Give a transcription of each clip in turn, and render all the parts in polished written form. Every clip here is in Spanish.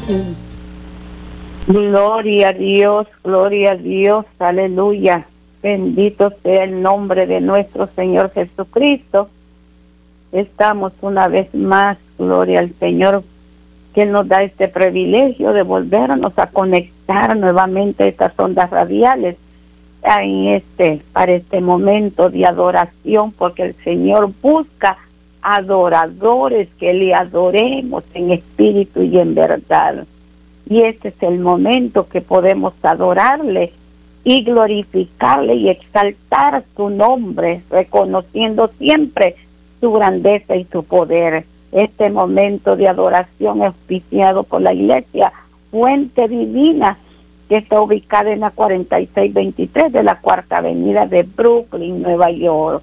gloria a Dios, aleluya. Bendito sea el nombre de nuestro Señor Jesucristo. Estamos una vez más, gloria al Señor, que nos da este privilegio de volvernos a conectar nuevamente a estas ondas radiales para este momento de adoración, porque el Señor busca adoradores que le adoremos en espíritu y en verdad. Y este es el momento que podemos adorarle y glorificarle y exaltar su nombre, reconociendo siempre su grandeza y su poder. Este momento de adoración es auspiciado por la Iglesia Fuente Divina, que está ubicada en la 4623 de la Cuarta Avenida de Brooklyn, Nueva York.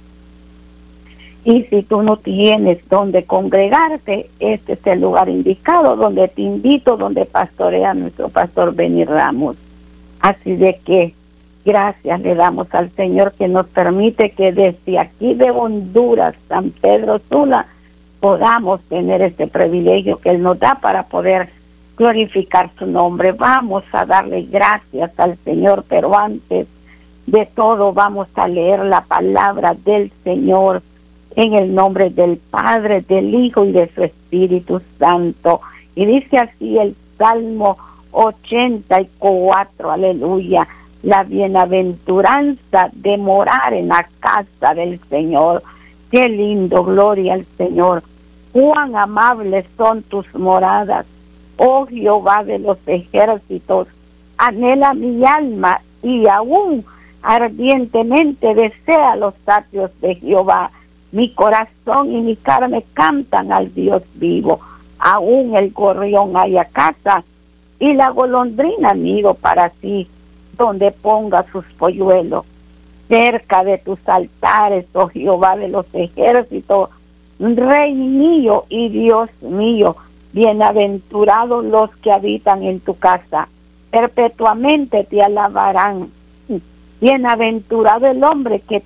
Y si tú no tienes donde congregarte, este es el lugar indicado donde te invito, donde pastorea nuestro pastor Benny Ramos. Así de que gracias le damos al Señor que nos permite que desde aquí de Honduras, San Pedro Sula, podamos tener este privilegio que Él nos da para poder glorificar su nombre. Vamos a darle gracias al Señor, pero antes de todo vamos a leer la palabra del Señor en el nombre del Padre, del Hijo y de su Espíritu Santo. Y dice así el Salmo 84, aleluya: la bienaventuranza de morar en la casa del Señor. Qué lindo, gloria al Señor. Cuán amables son tus moradas, oh Jehová de los ejércitos. Anhela mi alma y aún ardientemente desea los atrios de Jehová. Mi corazón y mi carne cantan al Dios vivo. Aún el gorrión haya casa y la golondrina nido para sí, donde ponga sus polluelos. Cerca de tus altares, oh Jehová de los ejércitos, Rey mío y Dios mío, bienaventurados los que habitan en tu casa, perpetuamente te alabarán. Bienaventurado el hombre que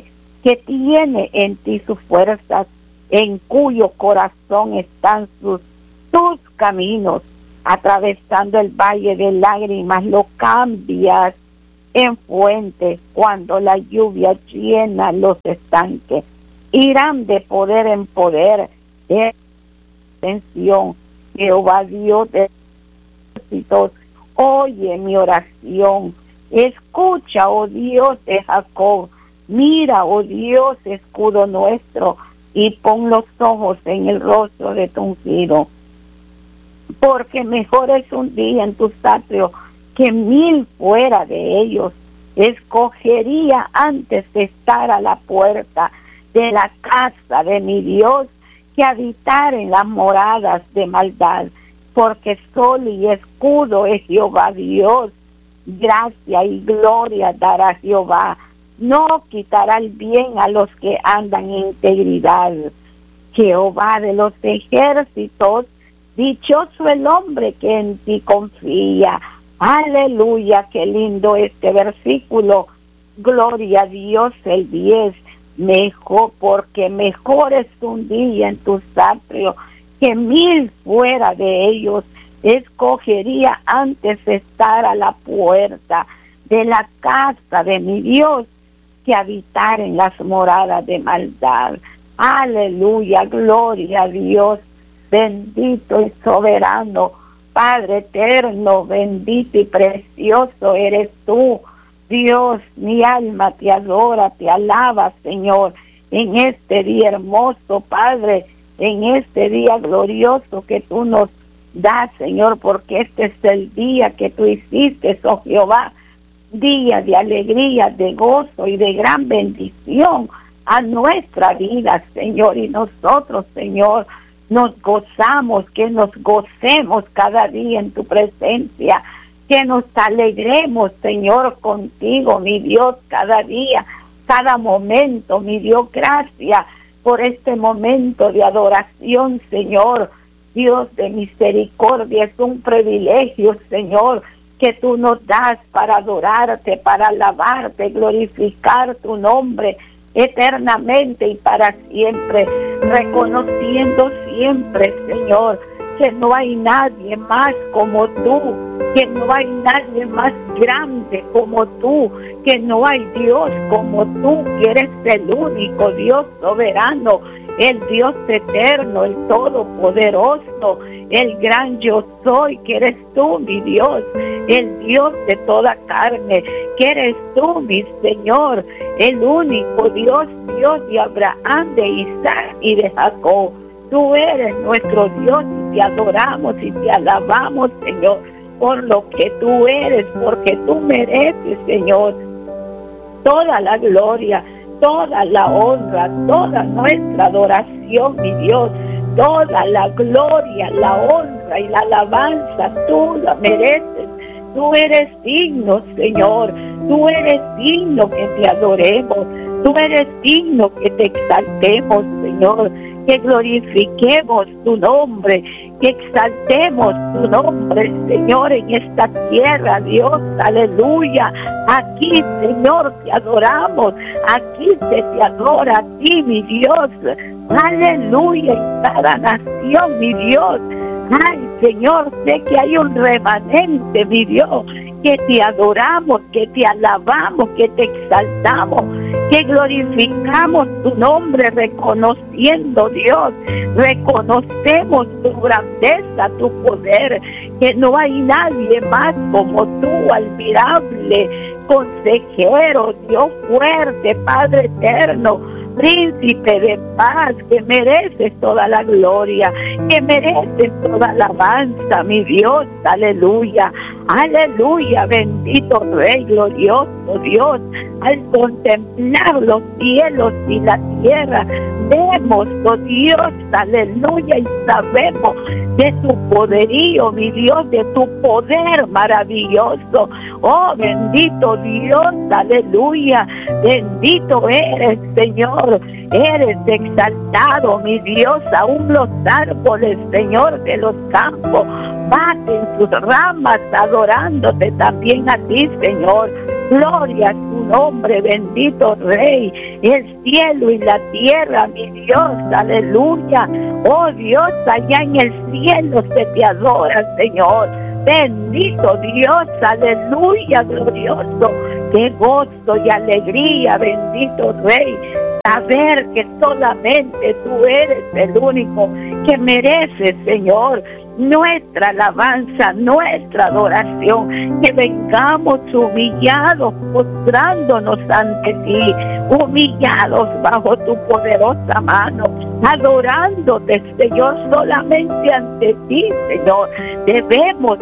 tiene en ti sus fuerzas, en cuyo corazón están tus caminos. Atravesando el valle de lágrimas lo cambias en fuente cuando la lluvia llena los estanques. Irán de poder en poder, de extensión. Jehová Dios de ejércitos, oye mi oración. Escucha, oh Dios de Jacob. Mira, oh Dios, escudo nuestro, y pon los ojos en el rostro de tu ungido. Porque mejor es un día en tus atrios que 1000 fuera de ellos. Escogería antes de estar a la puerta de la casa de mi Dios que habitar en las moradas de maldad. Porque sol y escudo es Jehová Dios. Gracia y gloria dará Jehová. No quitará el bien a los que andan en integridad. Jehová de los ejércitos, dichoso el hombre que en ti confía. Aleluya, qué lindo este versículo. Gloria a Dios, el 10. Mejor, porque mejor es un día en tus atrios que 1000 fuera de ellos. Escogería antes estar a la puerta de la casa de mi Dios que habitar en las moradas de maldad. Aleluya, gloria a Dios. Bendito y soberano, Padre eterno, bendito y precioso eres tú. Dios, mi alma te adora, te alaba, Señor, en este día hermoso, Padre, en este día glorioso que tú nos das, Señor, porque este es el día que tú hiciste, oh Jehová, día de alegría, de gozo y de gran bendición a nuestra vida, Señor, y nosotros, Señor, nos gozamos, que nos gocemos cada día en tu presencia, que nos alegremos, Señor, contigo, mi Dios, cada día, cada momento, mi Dios, gracias por este momento de adoración, Señor, Dios de misericordia, es un privilegio, Señor, que tú nos das para adorarte, para alabarte, glorificar tu nombre eternamente y para siempre, reconociendo siempre, Señor, que no hay nadie más como tú, que no hay nadie más grande como tú, que no hay Dios como tú, que eres el único Dios soberano, el Dios eterno, el todopoderoso, el gran yo soy, que eres tú, mi Dios, el Dios de toda carne, que eres tú, mi Señor, el único Dios, Dios de Abraham, de Isaac y de Jacob. Tú eres nuestro Dios y te adoramos y te alabamos, Señor, por lo que tú eres, porque tú mereces, Señor, toda la gloria, toda la honra, toda nuestra adoración, mi Dios, toda la gloria, la honra y la alabanza, tú la mereces. Tú eres digno, Señor, tú eres digno que te adoremos, tú eres digno que te exaltemos, Señor, que glorifiquemos tu nombre, que exaltemos tu nombre, Señor, en esta tierra, Dios, aleluya. Aquí, Señor, te adoramos, aquí se te adora a ti, mi Dios, aleluya, en cada nación, mi Dios. Ay, Señor, sé que hay un remanente, mi Dios, que te adoramos, que te alabamos, que te exaltamos, que glorificamos tu nombre, reconociendo, Dios, reconocemos tu grandeza, tu poder, que no hay nadie más como tú, admirable, consejero, Dios fuerte, Padre eterno, príncipe de paz, que mereces toda la gloria, que mereces toda la alabanza, mi Dios, aleluya, aleluya, bendito Rey, glorioso Dios. Al contemplar los cielos y la tierra, vemos, oh Dios, aleluya, y sabemos de tu poderío, mi Dios, de tu poder maravilloso. Oh, bendito Dios, aleluya, bendito eres, Señor, eres exaltado, mi Dios. Aún los árboles, Señor, de los campos baten sus ramas adorándote también a ti, Señor. Gloria a tu nombre, bendito Rey, el cielo y la tierra, mi Dios, aleluya. Oh Dios, allá en el cielo se te adora, Señor. Bendito Dios, aleluya, glorioso. Qué gozo y alegría, bendito Rey, saber que solamente tú eres el único que merece, Señor, nuestra alabanza, nuestra adoración, que vengamos humillados, postrándonos ante ti, humillados bajo tu poderosa mano, adorándote, Señor, solamente ante ti, Señor. Debemos,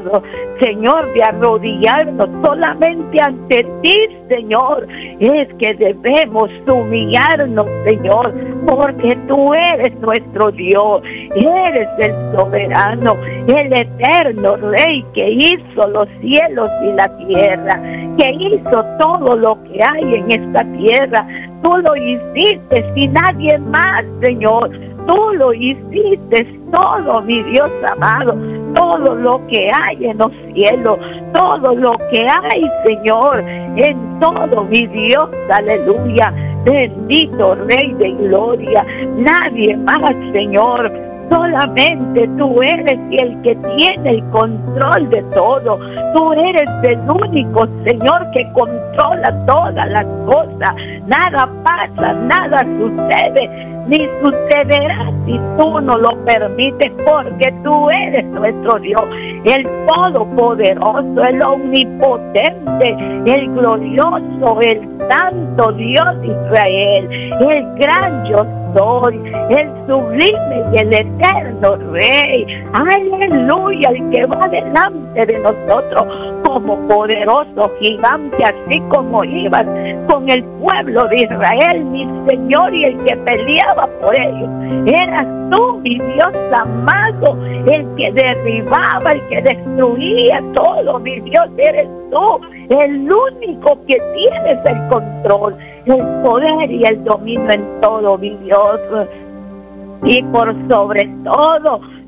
Señor, de arrodillarnos solamente ante ti, Señor. Es que debemos humillarnos, Señor, porque tú eres nuestro Dios, eres el soberano, el eterno Rey que hizo los cielos y la tierra, que hizo todo lo que hay en esta tierra. Tú lo hiciste sin nadie más, Señor. Tú lo hiciste todo, mi Dios amado. Todo lo que hay en los cielos, todo lo que hay, Señor, en todo, mi Dios, aleluya. Bendito Rey de gloria. Nadie más, Señor. Solamente tú eres el que tiene el control de todo. Tú eres el único, Señor, que controla todas las cosas. Nada pasa, nada sucede, ni sucederá si tú no lo permites, porque tú eres nuestro Dios, el todopoderoso, el omnipotente, el glorioso, el santo Dios de Israel, el gran yo soy, el sublime y el eterno Rey. Aleluya, el que va delante de nosotros como poderoso gigante, así como ibas con el pueblo de Israel, mi Señor, y el que peleaba por ellos. Eras tú, mi Dios amado, el que derribaba, el que destruía todo, mi Dios, eres tú, el único que tienes el control, el poder y el dominio en todo, mi Dios. Y por sobre todo,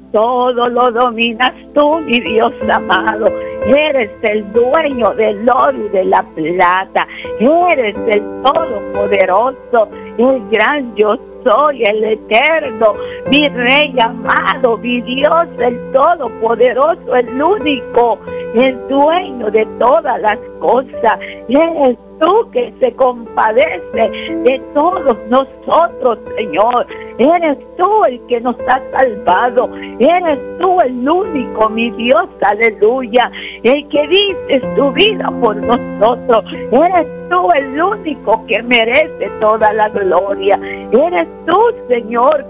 Todo lo dominas tú, mi Dios amado. Eres el dueño del oro y de la plata. Eres el todopoderoso, el gran yo soy, el eterno, mi Rey amado, mi Dios, el todopoderoso, el único, el dueño de todas las cosas. Eres tú que se compadece de todos nosotros, Señor. Eres tú el que nos ha salvado. Eres tú el único, mi Dios, aleluya. El que dices tu vida por nosotros. Eres tú el único que merece toda la gloria. Eres tú, Señor,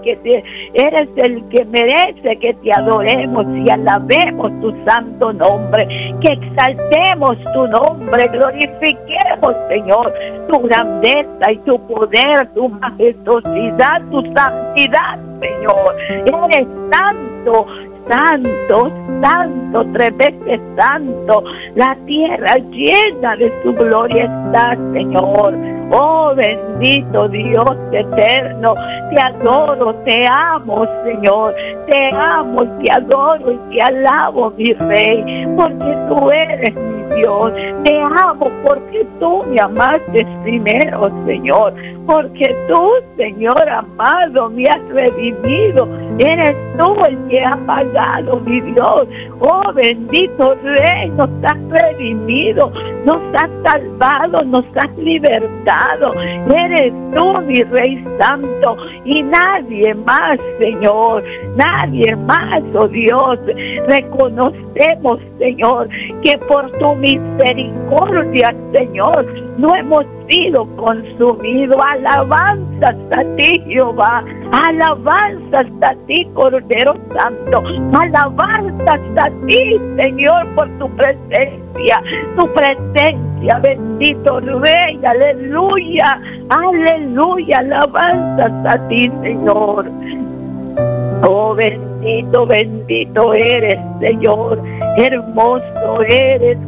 eres el que merece que te adoremos y alabemos tu santo nombre. Que exaltemos tu nombre, glorifiquemos, Señor, tu grandeza y tu poder, tu majestuosidad, tu santidad, Señor. Eres santo, santo, santo, 3 veces santo. La tierra llena de su gloria está, Señor. Oh, bendito Dios eterno, te adoro, te amo, Señor. Te amo, te adoro y te alabo, mi Rey, porque tú eres mi Dios. Te amo porque tú me amaste primero, Señor. Porque tú, Señor amado, me has redimido. Eres tú el que ha pagado, mi Dios. Oh, bendito Rey, nos has redimido, nos has salvado, nos has libertado. Eres tú, mi Rey Santo, y nadie más, Señor. Nadie más, oh Dios. Reconocemos, Señor, que por tu misericordia, Señor, no hemos sido consumidos. Alabanzas a ti, Jehová. Alabanzas a ti, Cordero Santo. Alabanzas a ti, Señor, por tu presencia. Tu presencia, bendito Rey. Aleluya. Aleluya. Alabanzas a ti, Señor. Oh, bendito, bendito eres, Señor. Hermoso eres,